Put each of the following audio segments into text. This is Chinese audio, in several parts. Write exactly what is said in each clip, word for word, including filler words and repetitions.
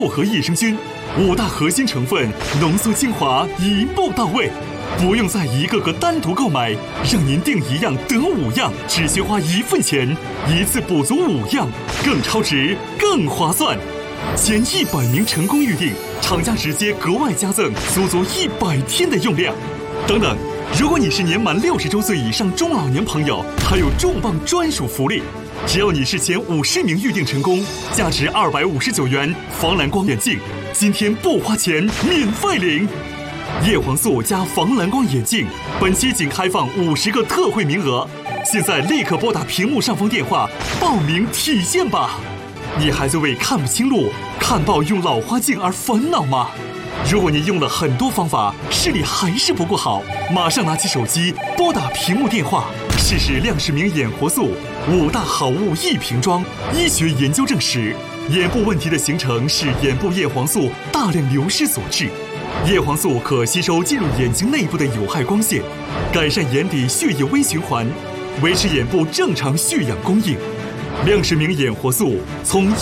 复合益生菌，五大核心成分浓缩精华，一步到位，不用再一个个单独购买，让您订一样得五样，只需花一份钱，一次补足五样，更超值，更划算。前一百名成功预订，厂家直接格外加赠足足一百天的用量。等等，如果你是年满六十周岁以上中老年朋友，还有重磅专属福利。只要你是前五十名预订成功，价值二百五十九元防蓝光眼镜，今天不花钱免费领。叶黄素加防蓝光眼镜，本期仅开放五十个特惠名额，现在立刻拨打屏幕上方电话报名体验吧。你还在为看不清路、看报用老花镜而烦恼吗？如果你用了很多方法，视力还是不够好，马上拿起手机拨打屏幕电话，试试亮视明眼活素，五大好物一瓶装，医学研究证实，眼部问题的形成是眼部叶黄素大量流失所致。叶黄素可吸收进入眼睛内部的有害光线，改善眼底血液微循环，维持眼部正常血氧供应。亮视明眼活素从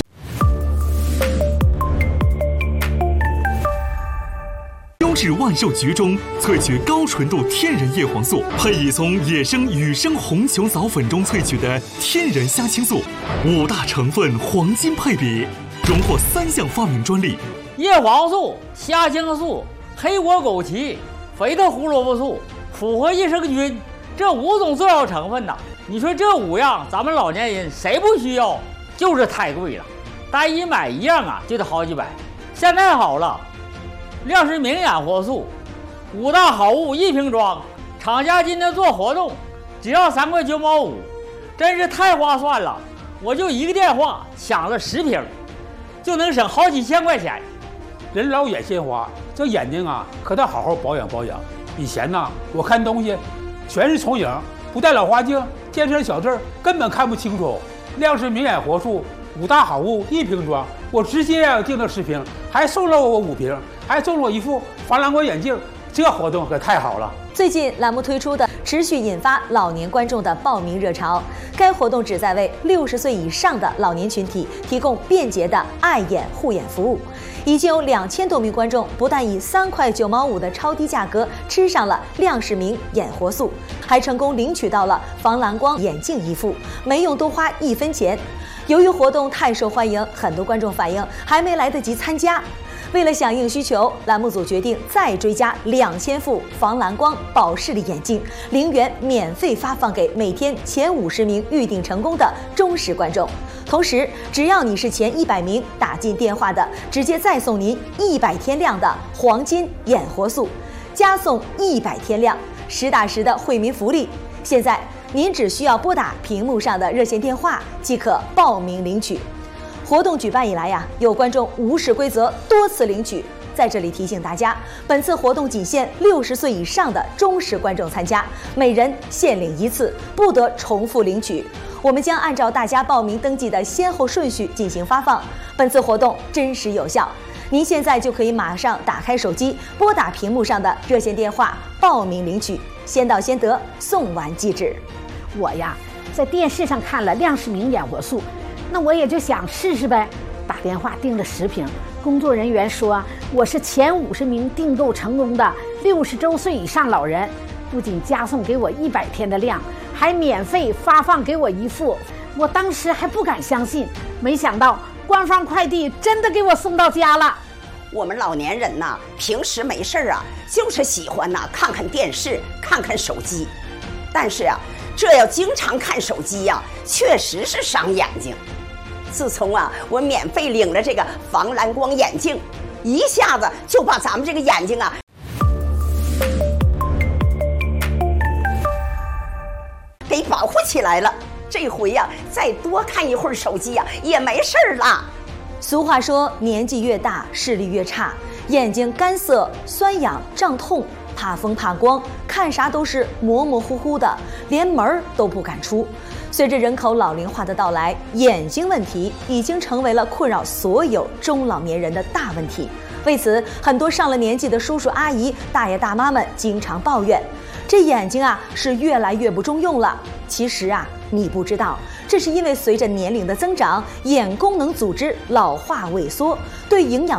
优质万寿菊中萃取高纯度天然叶黄素，配以从野生羽生红球藻粉中萃取的天然虾青素，五大成分黄金配比，荣获三项发明专利。 叶黄素、虾青素、黑果枸杞、肥的胡萝卜素、复合益生菌，这五种重要成分呐，你说这五样咱们老年人谁不需要？就是太贵了，单一买一样啊就得好几百。现在好了，亮视明眼活素五大好物一瓶装，厂家今天做活动只要三块九毛五，真是太划算了。我就一个电话抢了十瓶，就能省好几千块钱。 人老眼先花，这眼睛啊可得好好保养保养。以前呢，我看东西全是重影，不戴老花镜，天生小字根本看不清楚。亮视明眼活素五大好物一瓶装，我直接啊订了十瓶，还送了我五瓶，还送了我一副防蓝光眼镜，这活动可太好了。 最近栏目推出的持续引发老年观众的报名热潮，该活动旨在为六十岁以上的老年群体提供便捷的爱眼护眼服务。已经有两千多名观众不但以三块九毛五的超低价格吃上了亮视明眼活素，还成功领取到了防蓝光眼镜一副，没用多花一分钱。由于活动太受欢迎，很多观众反映还没来得及参加。为了响应需求，栏目组决定再追加两千副防蓝光保视力眼镜，零元免费发放给每天前五十名预订成功的忠实观众。同时，只要你是前一百名打进电话的，直接再送您一百天量的黄金眼活素，加送一百天量，实打实的惠民福利。现在您只需要拨打屏幕上的热线电话即可报名领取。活动举办以来呀，有观众无视规则多次领取。在这里提醒大家，本次活动仅限六十岁以上的忠实观众参加，每人限领一次，不得重复领取。我们将按照大家报名登记的先后顺序进行发放。本次活动真实有效，您现在就可以马上打开手机，拨打屏幕上的热线电话报名领取，先到先得，送完即止。 我呀，在电视上看了亮视明眼活素，那我也就想试试呗，打电话订了十瓶。工作人员说我是前五十名订购成功的六十周岁以上老人，不仅加送给我一百天的量，还免费发放给我一副。我当时还不敢相信，没想到官方快递真的给我送到家了。 我们老年人呐，平时没事啊，就是喜欢呐看看电视，看看手机。但是啊，这要经常看手机呀、啊，确实是伤眼睛。自从啊，我免费领了这个防蓝光眼镜，一下子就把咱们这个眼睛啊给保护起来了。这回呀、啊，再多看一会儿手机呀、啊，也没事儿了。 俗话说，年纪越大，视力越差，眼睛干涩、酸痒、胀痛，怕风怕光，看啥都是模模糊糊的，连门儿都不敢出。 随着人口老龄化的到来，眼睛问题已经成为了困扰所有中老年人的大问题。为此，很多上了年纪的叔叔阿姨、大爷大妈们经常抱怨，这眼睛啊是越来越不中用了。其实啊，你不知道，这是因为随着年龄的增长，眼功能组织老化萎缩，对营养